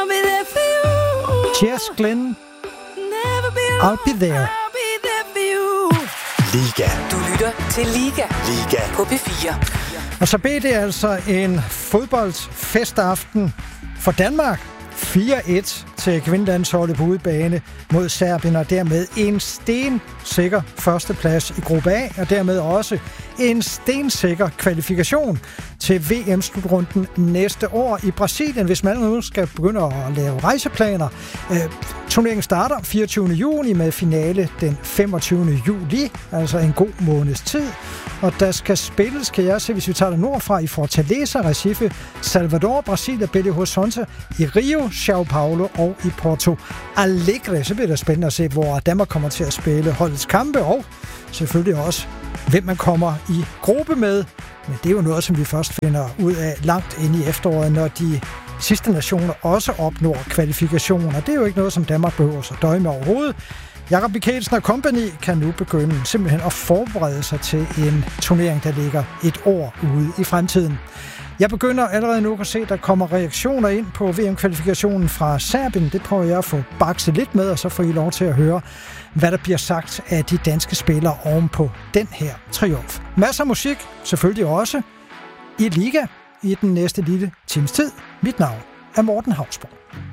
I'll be there for you. Jess Glynn. Never be alone. I'll be there. I'll be there for you. Liga. Du lytter til Liga. Liga. På P4. Og så blev det altså en fodboldsfestaften for Danmark. 4-1 til kvindelandsholdet på udebane mod Serbien, og dermed en stensikker førsteplads i gruppe A, og dermed også en stensikker kvalifikation til VM-slutrunden næste år i Brasilien, hvis man nu skal begynde at lave rejseplaner. Turneringen starter 24. juni med finale den 25. juli, altså en god måneds tid. Og der skal spilles, kan jeg se, hvis vi tager det nordfra, i Fortaleza, Recife, Salvador, Brasilia, Belo Horizonte, i Rio, São Paulo og i Porto Alegre. Så bliver det spændende at se, hvor Danmark kommer til at spille holdets kampe, og selvfølgelig også, hvem man kommer i gruppe med. Men det er jo noget, som vi først finder ud af langt inde i efteråret, når de sidste nationer også opnår kvalifikationer. Det er jo ikke noget, som Danmark behøver at døje med overhovedet. Jakob Mikkelsen og company kan nu begynde simpelthen at forberede sig til en turnering, der ligger et år ude i fremtiden. Jeg begynder allerede nu at se, at der kommer reaktioner ind på VM-kvalifikationen fra Serbien. Det prøver jeg at få bakset lidt med, og så får I lov til at høre, hvad der bliver sagt af de danske spillere oven på den her triumf. Masser af musik, selvfølgelig også, i Liga i den næste lille times tid. Mit navn er Morten Hausborg.